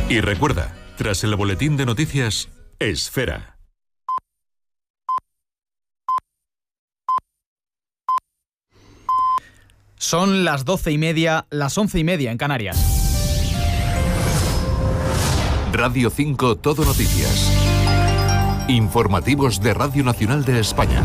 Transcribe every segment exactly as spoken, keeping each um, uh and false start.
Y recuerda, tras el boletín de noticias, Esfera. Son las doce y media, las once y media en Canarias. Radio cinco Todo Noticias. Informativos de Radio Nacional de España.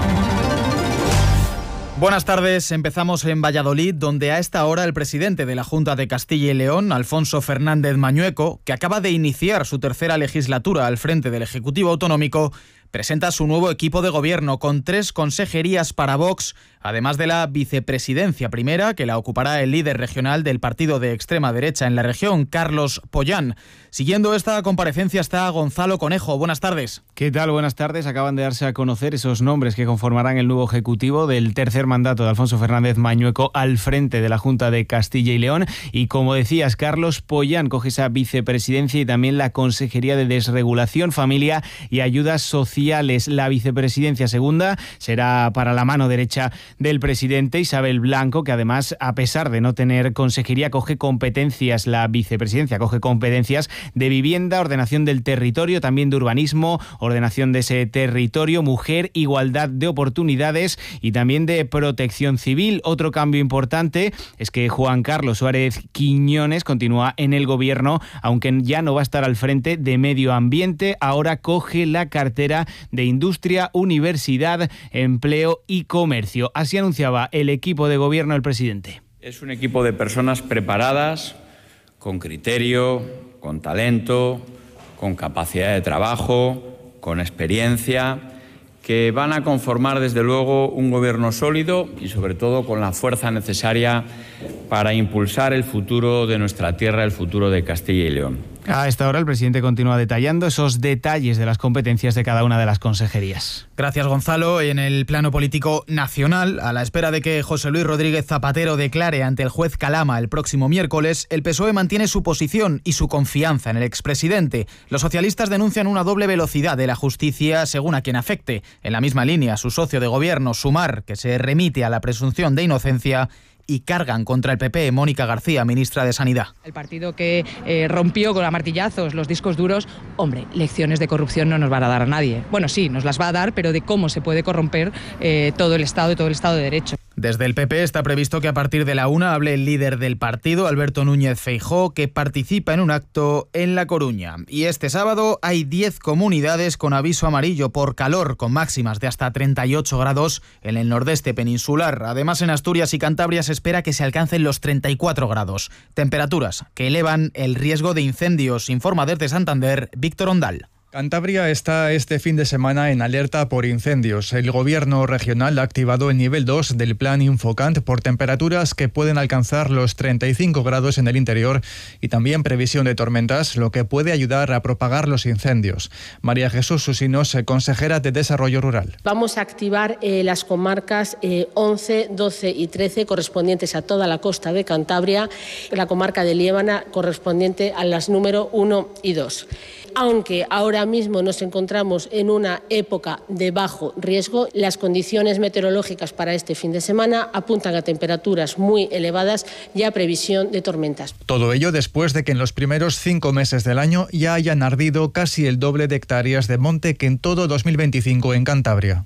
Buenas tardes, empezamos en Valladolid, donde a esta hora el presidente de la Junta de Castilla y León, Alfonso Fernández Mañueco, que acaba de iniciar su tercera legislatura al frente del Ejecutivo Autonómico, presenta su nuevo equipo de gobierno con tres consejerías para Vox, además de la vicepresidencia primera, que la ocupará el líder regional del partido de extrema derecha en la región, Carlos Pollán. Siguiendo esta comparecencia está Gonzalo Conejo. Buenas tardes. ¿Qué tal? Buenas tardes. Acaban de darse a conocer esos nombres que conformarán el nuevo ejecutivo del tercer mandato de Alfonso Fernández Mañueco al frente de la Junta de Castilla y León. Y como decías, Carlos Pollán coge esa vicepresidencia y también la Consejería de Desregulación, Familia y Ayudas Sociales. La vicepresidencia segunda será para la mano derecha del presidente, Isabel Blanco, que además, a pesar de no tener consejería, coge competencias, la vicepresidencia coge competencias de vivienda, ordenación del territorio, también de urbanismo, ordenación de ese territorio, mujer, igualdad de oportunidades y también de protección civil. Otro cambio importante es que Juan Carlos Suárez Quiñones continúa en el gobierno, aunque ya no va a estar al frente de medio ambiente, ahora coge la cartera de industria, universidad, empleo y comercio. Así anunciaba el equipo de gobierno del presidente. Es un equipo de personas preparadas, con criterio, con talento, con capacidad de trabajo, con experiencia, que van a conformar desde luego un gobierno sólido y sobre todo con la fuerza necesaria para impulsar el futuro de nuestra tierra, el futuro de Castilla y León. A esta hora el presidente continúa detallando esos detalles de las competencias de cada una de las consejerías. Gracias, Gonzalo. En el plano político nacional, a la espera de que José Luis Rodríguez Zapatero declare ante el juez Calama el próximo miércoles, el P S O E mantiene su posición y su confianza en el expresidente. Los socialistas denuncian una doble velocidad de la justicia según a quien afecte. En la misma línea, su socio de gobierno, Sumar, que se remite a la presunción de inocencia, y cargan contra el P P, Mónica García, ministra de Sanidad. El partido que eh, rompió con a martillazos los discos duros, hombre, lecciones de corrupción no nos van a dar a nadie. Bueno, sí, nos las va a dar, pero de cómo se puede corromper eh, todo el Estado y todo el Estado de Derecho. Desde el P P está previsto que a partir de la una hable el líder del partido, Alberto Núñez Feijóo, que participa en un acto en La Coruña. Y este sábado hay diez comunidades con aviso amarillo por calor, con máximas de hasta treinta y ocho grados en el nordeste peninsular. Además, en Asturias y Cantabria se espera que se alcancen los treinta y cuatro grados. Temperaturas que elevan el riesgo de incendios, informa desde Santander Víctor Ondal. Cantabria está este fin de semana en alerta por incendios. El gobierno regional ha activado el nivel dos del plan Infocant por temperaturas que pueden alcanzar los treinta y cinco grados en el interior y también previsión de tormentas, lo que puede ayudar a propagar los incendios. María Jesús Susinos, consejera de Desarrollo Rural. Vamos a activar eh, las comarcas eh, once, doce y trece correspondientes a toda la costa de Cantabria, la comarca de Liébana correspondiente a las número uno y dos. Aunque ahora mismo nos encontramos en una época de bajo riesgo, las condiciones meteorológicas para este fin de semana apuntan a temperaturas muy elevadas y a previsión de tormentas. Todo ello después de que en los primeros cinco meses del año ya hayan ardido casi el doble de hectáreas de monte que en todo dos mil veinticinco en Cantabria.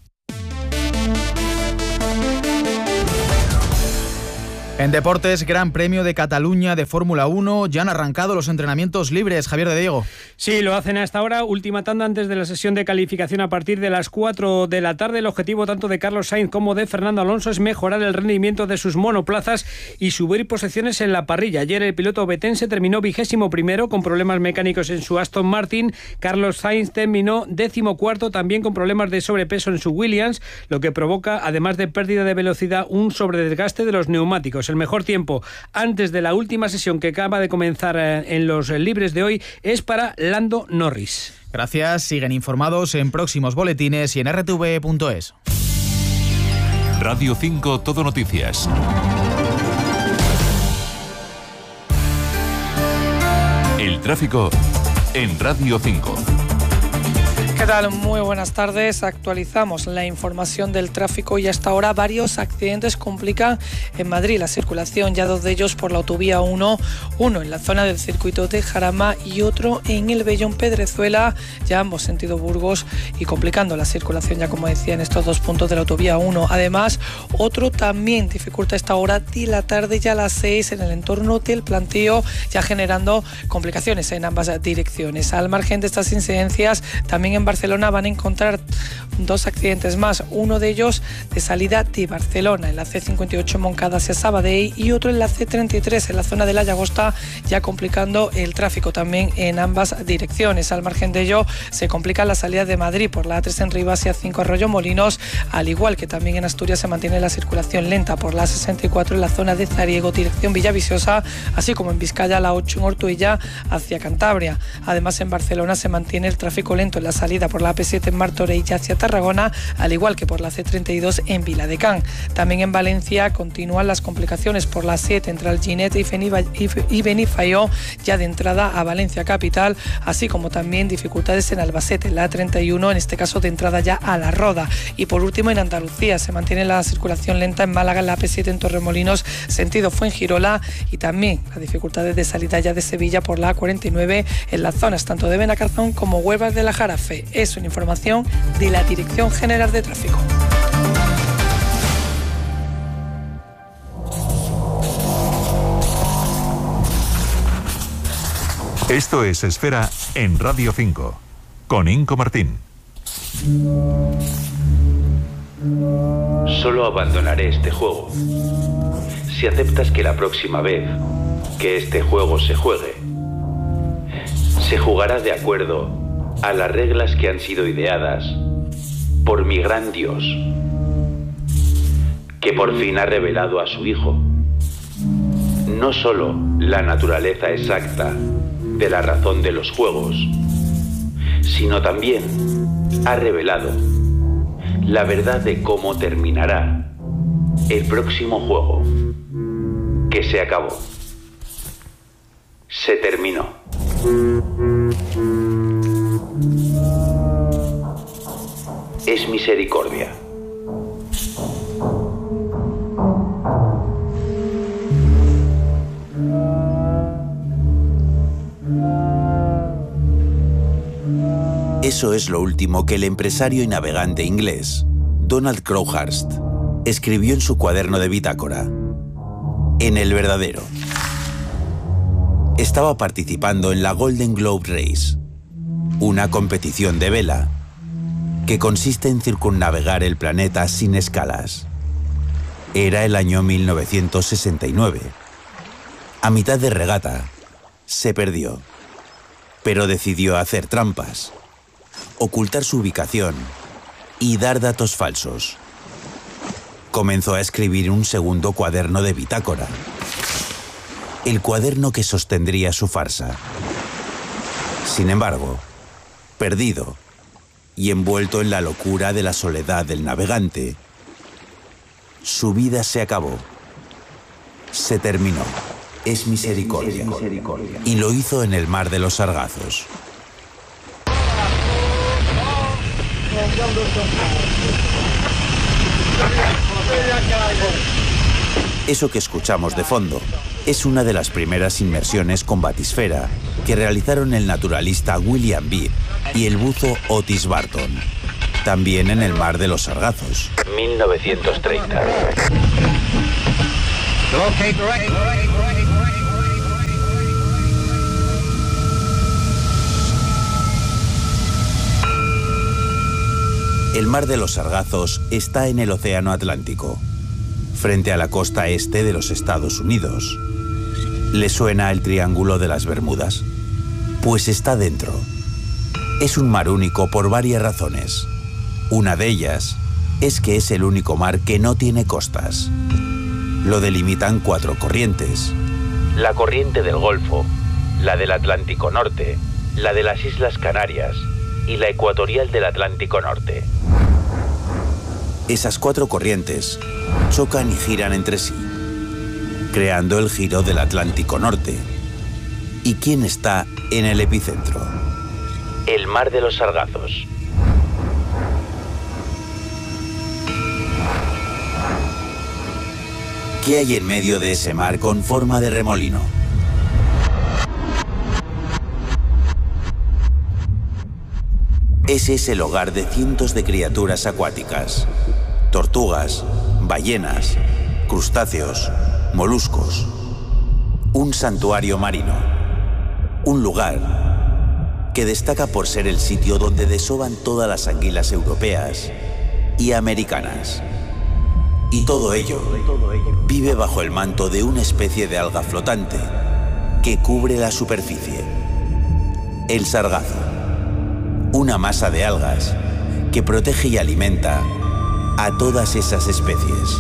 En deportes, Gran Premio de Cataluña de Fórmula uno, ya han arrancado los entrenamientos libres. Javier de Diego. Sí, lo hacen a esta hora, última tanda antes de la sesión de calificación a partir de las cuatro de la tarde. El objetivo tanto de Carlos Sainz como de Fernando Alonso es mejorar el rendimiento de sus monoplazas y subir posiciones en la parrilla. Ayer el piloto betense terminó vigésimo primero con problemas mecánicos en su Aston Martin. Carlos Sainz terminó décimo cuarto también con problemas de sobrepeso en su Williams, lo que provoca, además de pérdida de velocidad, un sobredesgaste de los neumáticos. El mejor tiempo antes de la última sesión que acaba de comenzar en los libres de hoy es para Lando Norris. Gracias, siguen informados en próximos boletines y en r t v punto es. Radio cinco Todo Noticias. El tráfico en Radio cinco. ¿Qué tal? tal? Muy buenas tardes. Actualizamos la información del tráfico y hasta ahora varios accidentes complican en Madrid la circulación, ya dos de ellos por la autovía uno, uno en la zona del circuito de Jarama y otro en el Bellón Pedrezuela, ya ambos sentido Burgos, y complicando la circulación, ya como decía, en estos dos puntos de la autovía uno. Además, otro también dificulta esta hora de la tarde, ya a las seis, en el entorno del Plantío, ya generando complicaciones en ambas direcciones. Al margen de estas incidencias, también en Barcelona van a encontrar dos accidentes más, uno de ellos de salida de Barcelona, en la ce cincuenta y ocho Moncada hacia Sabadell, y otro en la ce treinta y tres, en la zona de la Llagosta, ya complicando el tráfico también en ambas direcciones. Al margen de ello, se complica la salida de Madrid por la a tres en Rivas y a cinco Arroyo Molinos, al igual que también en Asturias se mantiene la circulación lenta por la sesenta y cuatro en la zona de Zariego, dirección Villaviciosa, así como en Vizcaya la ocho en Ortuella hacia Cantabria. Además, en Barcelona se mantiene el tráfico lento en la salida por la a pe siete en Martorell hacia Tarragona, al igual que por la ce treinta y dos en Viladecán. También en Valencia continúan las complicaciones por la siete entre Alginet y Benifaió, ya de entrada a Valencia capital, así como también dificultades en Albacete, la a treinta y uno, en este caso de entrada ya a La Roda. Y por último, en Andalucía se mantiene la circulación lenta en Málaga, en la a pe siete en Torremolinos, sentido Fuengirola, y también las dificultades de salida ya de Sevilla por la a cuarenta y nueve en las zonas tanto de Benacarzón como Huelva de la Jarafe. Es una información de la Dirección General de Tráfico. Esto es Esfera en Radio cinco, con Inco Martín. Solo abandonaré este juego si aceptas que la próxima vez que este juego se juegue, se jugará de acuerdo a las reglas que han sido ideadas por mi gran Dios, que por fin ha revelado a su Hijo no solo la naturaleza exacta de la razón de los juegos, sino también ha revelado la verdad de cómo terminará el próximo juego, que se acabó. Se terminó. Es misericordia. Eso es lo último que el empresario y navegante inglés Donald Crowhurst escribió en su cuaderno de bitácora. En el verdadero. Estaba participando en la Golden Globe Race, una competición de vela que consiste en circunnavegar el planeta sin escalas. Era el año mil novecientos sesenta y nueve. A mitad de regata, se perdió, pero decidió hacer trampas, ocultar su ubicación y dar datos falsos. Comenzó a escribir un segundo cuaderno de bitácora, el cuaderno que sostendría su farsa. Sin embargo, perdido y envuelto en la locura de la soledad del navegante, su vida se acabó, se terminó. Es misericordia. Es misericordia. Y lo hizo en el mar de los Sargazos. Eso que escuchamos de fondo es una de las primeras inmersiones con batisfera que realizaron el naturalista William Beebe y el buzo Otis Barton, también en el mar de los Sargazos. mil novecientos treinta. El mar de los Sargazos está en el Océano Atlántico, frente a la costa este de los Estados Unidos. ¿Le suena el Triángulo de las Bermudas? Pues está dentro. Es un mar único por varias razones. Una de ellas es que es el único mar que no tiene costas. Lo delimitan cuatro corrientes. La corriente del Golfo, la del Atlántico Norte, la de las Islas Canarias y la ecuatorial del Atlántico Norte. Esas cuatro corrientes chocan y giran entre sí, creando el giro del Atlántico Norte. ¿Y quién está en el epicentro? El mar de los Sargazos. ¿Qué hay en medio de ese mar con forma de remolino? Ese es el hogar de cientos de criaturas acuáticas. Tortugas, ballenas, crustáceos, moluscos. Un santuario marino. Un lugar que destaca por ser el sitio donde desovan todas las anguilas europeas y americanas. Y todo ello vive bajo el manto de una especie de alga flotante que cubre la superficie. El sargazo. Una masa de algas que protege y alimenta a todas esas especies.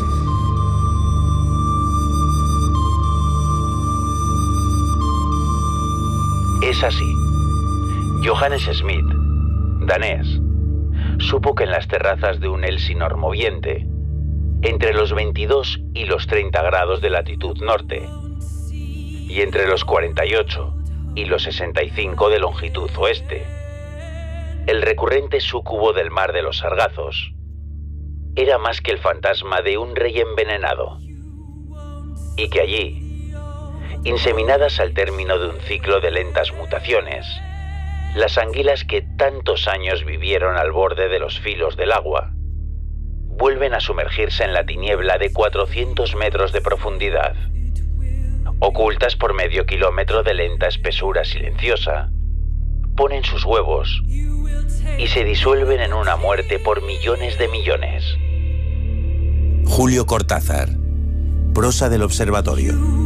Es así. Johannes Smith, danés, supo que en las terrazas de un Elsinor moviente, entre los veintidós y los treinta grados de latitud norte, y entre los cuarenta y ocho y los sesenta y cinco de longitud oeste, el recurrente súcubo del mar de los sargazos era más que el fantasma de un rey envenenado, y que allí, inseminadas al término de un ciclo de lentas mutaciones, las anguilas que tantos años vivieron al borde de los filos del agua vuelven a sumergirse en la tiniebla de cuatrocientos metros de profundidad, ocultas por medio kilómetro de lenta espesura silenciosa, ponen sus huevos y se disuelven en una muerte por millones de millones. Julio Cortázar, prosa del Observatorio.